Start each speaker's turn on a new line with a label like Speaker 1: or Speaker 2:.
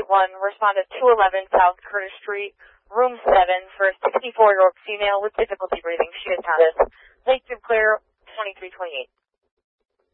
Speaker 1: 911, respond to 211 South Curtis Street, room 7, for a 64-year-old female with difficulty breathing. She is conscious. Lake to clear 2328.